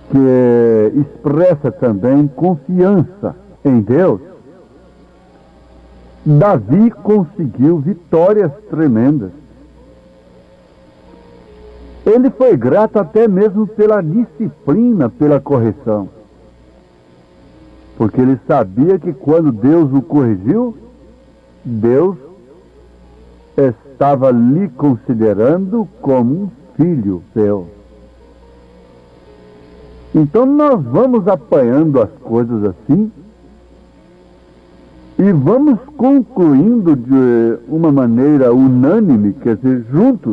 que expressa também confiança em Deus, Davi conseguiu vitórias tremendas. Ele foi grato até mesmo pela disciplina, pela correção. Porque ele sabia que quando Deus o corrigiu, Deus estava lhe considerando como um filho seu. Então nós vamos apanhando as coisas assim e vamos concluindo de uma maneira unânime, quer dizer, juntos,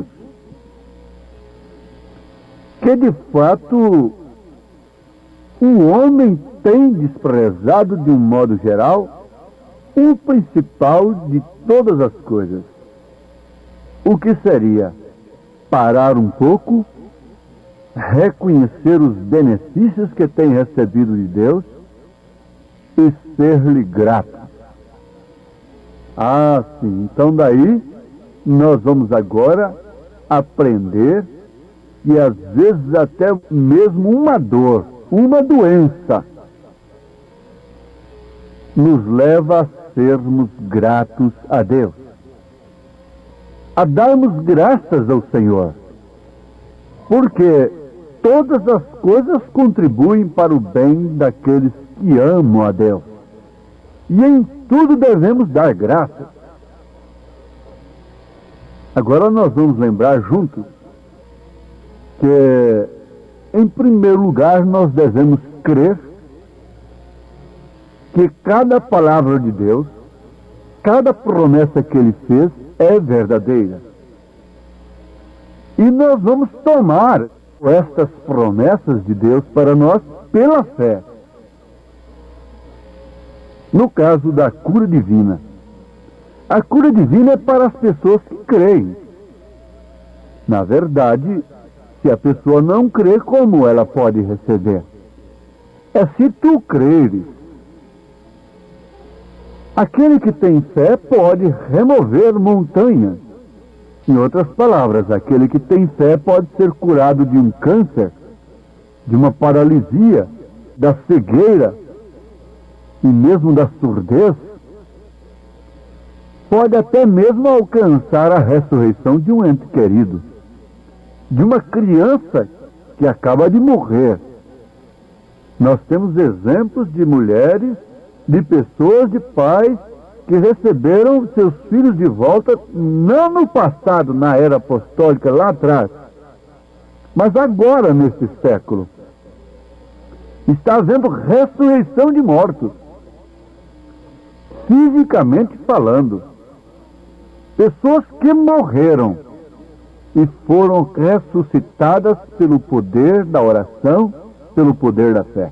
que de fato o homem tem desprezado de um modo geral o principal de todas as coisas. O que seria parar um pouco, reconhecer os benefícios que tem recebido de Deus e ser-lhe grato. Ah, sim. Então daí nós vamos agora aprender que às vezes até mesmo uma dor, uma doença, nos leva a sermos gratos a Deus, a darmos graças ao Senhor, porque todas as coisas contribuem para o bem daqueles que amam a Deus. E em tudo devemos dar graças. Agora nós vamos lembrar juntos que, em primeiro lugar, nós devemos crer que cada palavra de Deus, cada promessa que Ele fez é verdadeira. E nós vamos tomar estas promessas de Deus para nós pela fé. No caso da cura divina, a cura divina é para as pessoas que creem. Na verdade, se a pessoa não crê, como ela pode receber? É se tu creres. Aquele que tem fé pode remover montanhas. Em outras palavras, aquele que tem fé pode ser curado de um câncer, de uma paralisia, da cegueira e mesmo da surdez. Pode até mesmo alcançar a ressurreição de um ente querido, de uma criança que acaba de morrer. Nós temos exemplos de mulheres, de pessoas, de pais que receberam seus filhos de volta, não no passado, na era apostólica, lá atrás, mas agora, nesse século. Está havendo ressurreição de mortos, fisicamente falando. Pessoas que morreram e foram ressuscitadas pelo poder da oração, pelo poder da fé.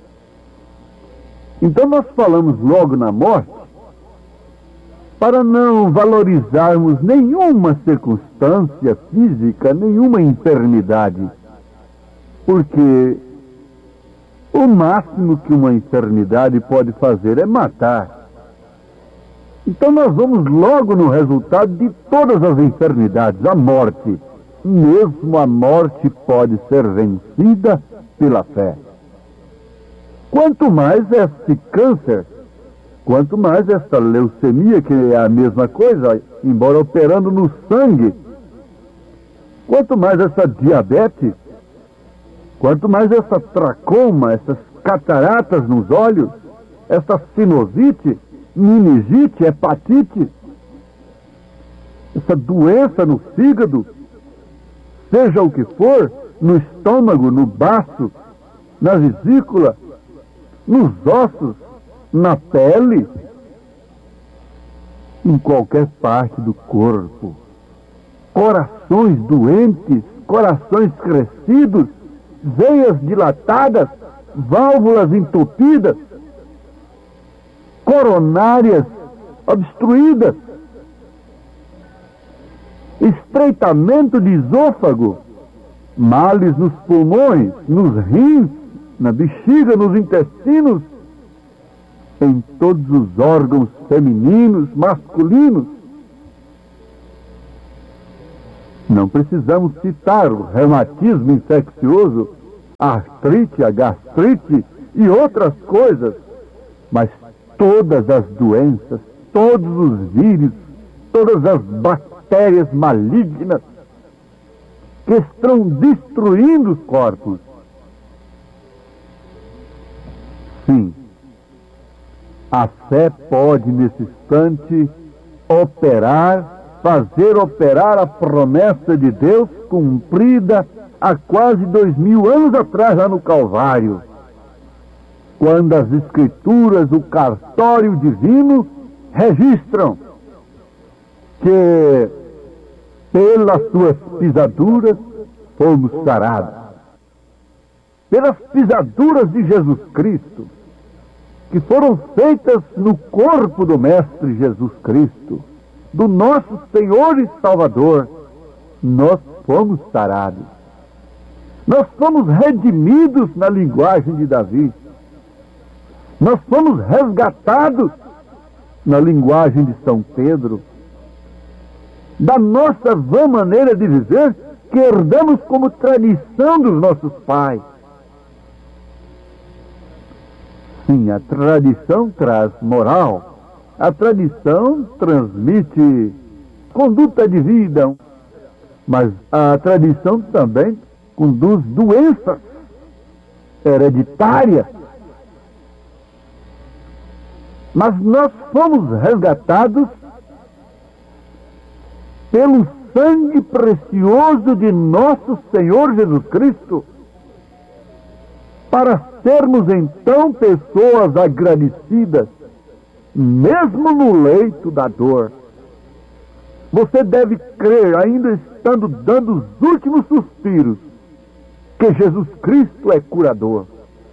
Então nós falamos logo na morte, para não valorizarmos nenhuma circunstância física, nenhuma enfermidade, porque o máximo que uma enfermidade pode fazer é matar. Então nós vamos logo no resultado de todas as enfermidades, a morte. Mesmo a morte pode ser vencida pela fé. Quanto mais este câncer, quanto mais esta leucemia, que é a mesma coisa, embora operando no sangue, quanto mais essa diabetes, quanto mais essa tracoma, essas cataratas nos olhos, essa sinusite, meningite, hepatite, essa doença no fígado, seja o que for, no estômago, no baço, na vesícula, nos ossos, na pele, em qualquer parte do corpo. Corações doentes, corações crescidos, veias dilatadas, válvulas entupidas, coronárias obstruídas, estreitamento de esôfago, males nos pulmões, nos rins, na bexiga, nos intestinos, em todos os órgãos femininos, masculinos. Não precisamos citar o reumatismo infeccioso, a artrite, a gastrite e outras coisas, mas todas as doenças, todos os vírus, todas as bactérias malignas que estão destruindo os corpos. Sim, a fé pode, nesse instante, fazer operar a promessa de Deus cumprida há quase 2000 anos atrás, lá no Calvário, quando as Escrituras, o cartório divino, registram que pelas suas pisaduras fomos sarados. Pelas pisaduras de Jesus Cristo, que foram feitas no corpo do Mestre Jesus Cristo, do nosso Senhor e Salvador, nós fomos sarados. Nós fomos redimidos na linguagem de Davi. Nós fomos resgatados na linguagem de São Pedro. Da nossa vã maneira de viver, que herdamos como tradição dos nossos pais. Sim, a tradição traz moral. A tradição transmite conduta de vida. Mas a tradição também conduz doenças hereditárias. Mas nós fomos resgatados pelo sangue precioso de nosso Senhor Jesus Cristo, para sermos então pessoas agradecidas, mesmo no leito da dor. Você deve crer, ainda estando dando os últimos suspiros, que Jesus Cristo é curador.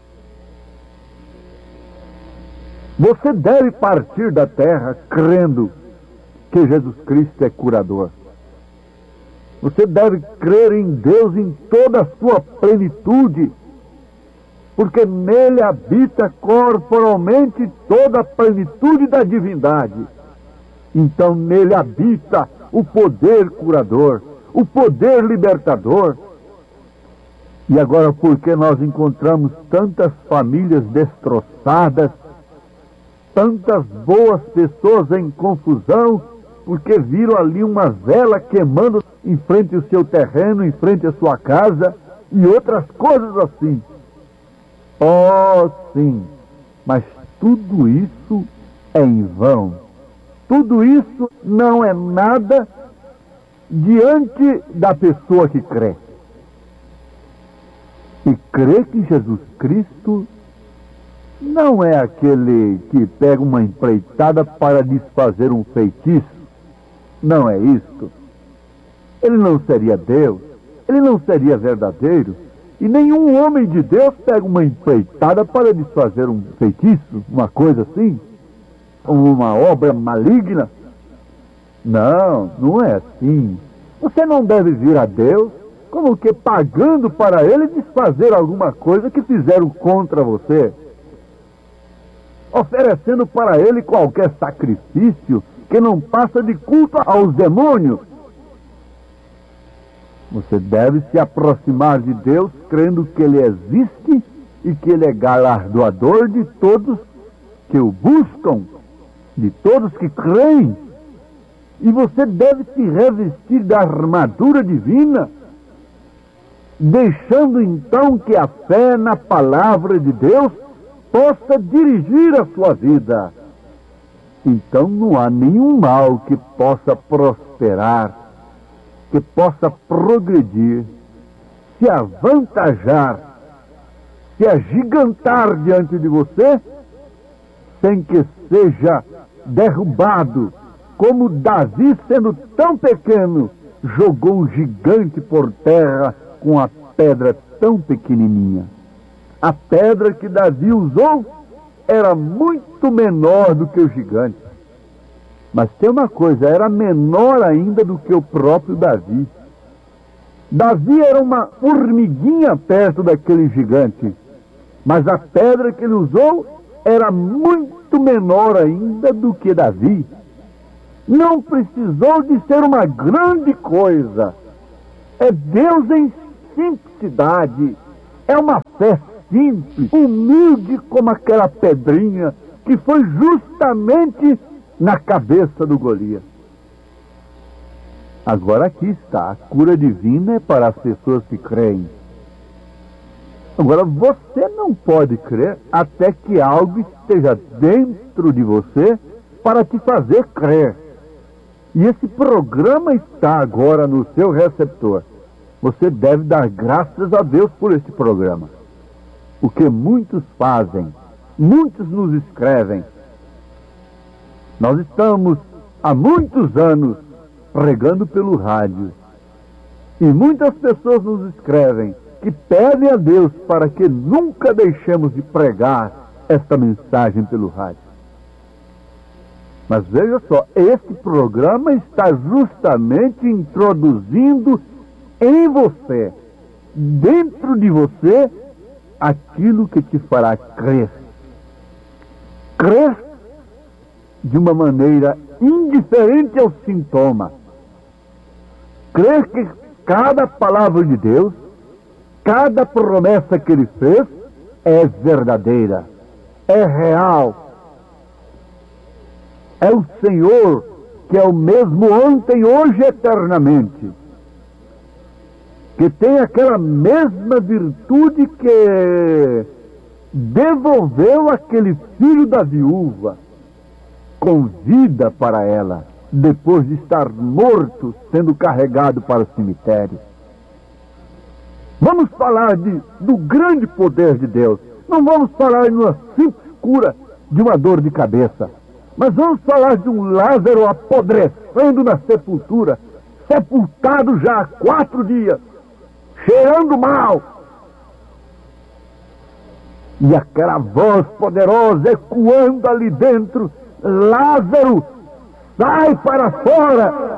Você deve partir da terra crendo que Jesus Cristo é curador. Você deve crer em Deus em toda a sua plenitude, porque nele habita corporalmente toda a plenitude da divindade. Então nele habita o poder curador, o poder libertador. E agora, porque nós encontramos tantas famílias destroçadas, tantas boas pessoas em confusão, porque viram ali uma vela queimando em frente ao seu terreno, em frente à sua casa, e outras coisas assim. Oh, sim, mas tudo isso é em vão. Tudo isso não é nada diante da pessoa que crê. E crê que Jesus Cristo não é aquele que pega uma empreitada para desfazer um feitiço. Não é isto. Ele não seria Deus, ele não seria verdadeiro, e nenhum homem de Deus pega uma empreitada para desfazer um feitiço, uma coisa assim, uma obra maligna. Não, não é assim. Você não deve vir a Deus como que pagando para Ele desfazer alguma coisa que fizeram contra você, oferecendo para Ele qualquer sacrifício que não passa de culto aos demônios. Você deve se aproximar de Deus crendo que Ele existe e que Ele é galardoador de todos que o buscam, de todos que creem. E você deve se revestir da armadura divina, deixando então que a fé na palavra de Deus possa dirigir a sua vida. Então não há nenhum mal que possa prosperar, que possa progredir, se avantajar, se agigantar diante de você, sem que seja derrubado, como Davi, sendo tão pequeno, jogou um gigante por terra com a pedra tão pequenininha. A pedra que Davi usou era muito menor do que o gigante. Mas tem uma coisa, era menor ainda do que o próprio Davi. Davi era uma formiguinha perto daquele gigante, mas a pedra que ele usou era muito menor ainda do que Davi. Não precisou de ser uma grande coisa. É Deus em simplicidade, É uma fé simples, humilde como aquela pedrinha que foi justamente na cabeça do Golias. Agora aqui está, a cura divina é para as pessoas que creem. Agora, você não pode crer até que algo esteja dentro de você para te fazer crer. E esse programa está agora no seu receptor. Você deve dar graças a Deus por esse programa. O que muitos fazem, muitos nos escrevem. Nós estamos há muitos anos pregando pelo rádio. E muitas pessoas nos escrevem que pedem a Deus para que nunca deixemos de pregar esta mensagem pelo rádio. Mas veja só, este programa está justamente introduzindo em você, dentro de você, aquilo que te fará crer. Crer de uma maneira indiferente ao sintoma. Crer que cada palavra de Deus, cada promessa que Ele fez, é verdadeira, é real. É o Senhor que é o mesmo ontem, hoje e eternamente. Que tem aquela mesma virtude que devolveu aquele filho da viúva com vida para ela, depois de estar morto, sendo carregado para o cemitério. Vamos falar do grande poder de Deus. Não vamos falar de uma simples cura de uma dor de cabeça, mas vamos falar de um Lázaro apodrecendo na sepultura, sepultado já há 4 dias, cheirando mal. E aquela voz poderosa ecoando ali dentro: Lázaro, sai para fora!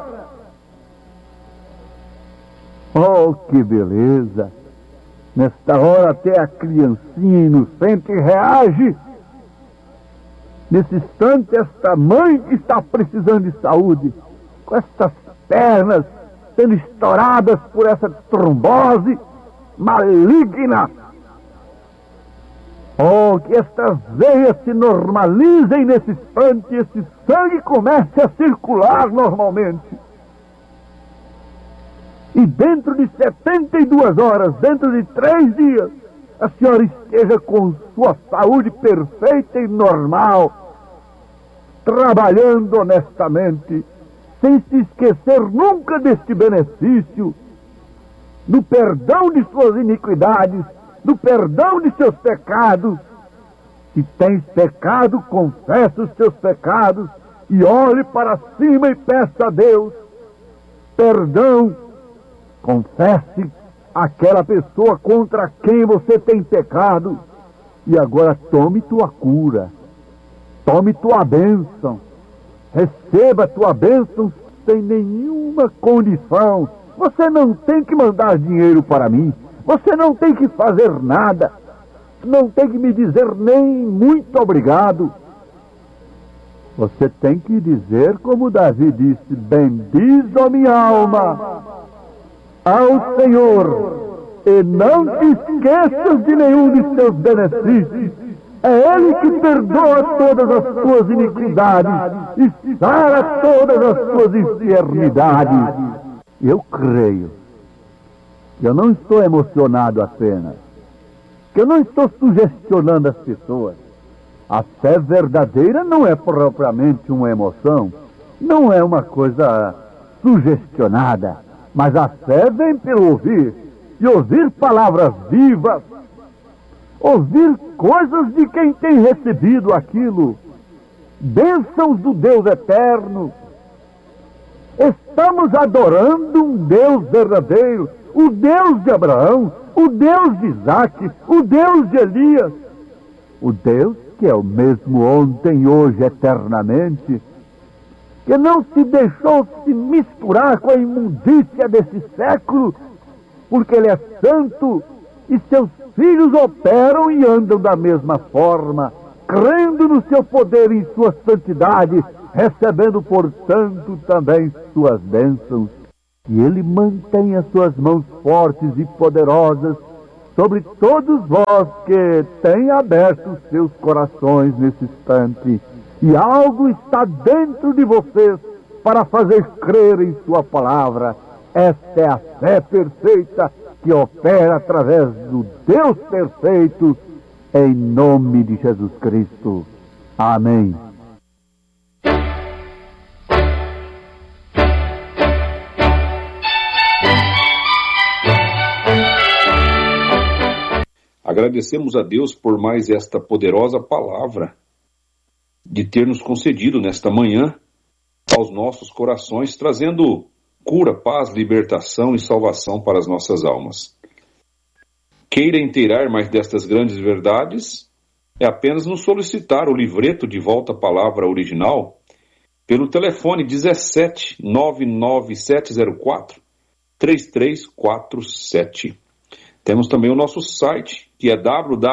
Oh, que beleza! Nesta hora até a criancinha inocente reage. Nesse instante, esta mãe que está precisando de saúde, com estas pernas sendo estouradas por essa trombose maligna. Oh, que estas veias se normalizem nesse instante, esse sangue comece a circular normalmente. E dentro de 72 horas, dentro de 3 dias, a senhora esteja com sua saúde perfeita e normal, trabalhando honestamente, sem se esquecer nunca deste benefício, do perdão de suas iniquidades, do perdão de seus pecados. Se tens pecado, confessa os seus pecados e olhe para cima e peça a Deus perdão. Confesse aquela pessoa contra quem você tem pecado e agora tome tua cura, tome tua bênção, receba tua bênção sem nenhuma condição. Você não tem que mandar dinheiro para mim, você não tem que fazer nada, não tem que me dizer nem muito obrigado. Você tem que dizer como Davi disse: bendiz, ó minha alma, ao Senhor, e não te esqueças de nenhum de seus benefícios. É Ele que perdoa todas as tuas iniquidades e sara todas as tuas enfermidades. Eu creio que eu não estou emocionado apenas, que eu não estou sugestionando as pessoas. A fé verdadeira não é propriamente uma emoção, não é uma coisa sugestionada, mas a fé vem pelo ouvir, e ouvir palavras vivas, ouvir coisas de quem tem recebido aquilo, bênçãos do Deus eterno. Estamos adorando um Deus verdadeiro, o Deus de Abraão, o Deus de Isaac, o Deus de Elias, o Deus que é o mesmo ontem, hoje, eternamente, que não se deixou se misturar com a imundícia desse século, porque Ele é santo e seus filhos operam e andam da mesma forma, crendo no seu poder e em sua santidade, recebendo, portanto, também suas bênçãos. E Ele mantém as suas mãos fortes e poderosas sobre todos vós que têm aberto os seus corações nesse instante. E algo está dentro de vocês para fazer crer em sua palavra. Esta é a fé perfeita que opera através do Deus perfeito, em nome de Jesus Cristo. Amém. Agradecemos a Deus por mais esta poderosa palavra, de ter nos concedido nesta manhã aos nossos corações, trazendo cura, paz, libertação e salvação para as nossas almas. Queira inteirar mais destas grandes verdades, é apenas nos solicitar o livreto de volta à palavra original pelo telefone 17 99704 3347. Temos também o nosso site, que é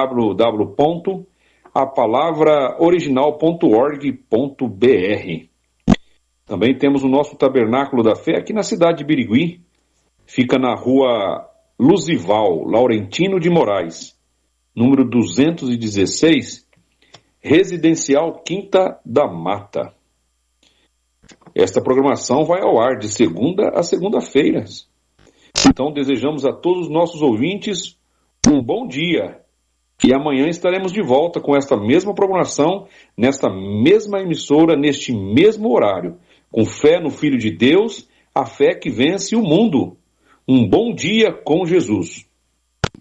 www.apalavraoriginal.org.br. Também temos o nosso Tabernáculo da Fé aqui na cidade de Birigui. Fica na rua Luzival, Laurentino de Moraes, número 216, Residencial Quinta da Mata. Esta programação vai ao ar de segunda a segunda-feira. Então desejamos a todos os nossos ouvintes um bom dia. E amanhã estaremos de volta com esta mesma programação, nesta mesma emissora, neste mesmo horário. Com fé no Filho de Deus, a fé que vence o mundo. Um bom dia com Jesus.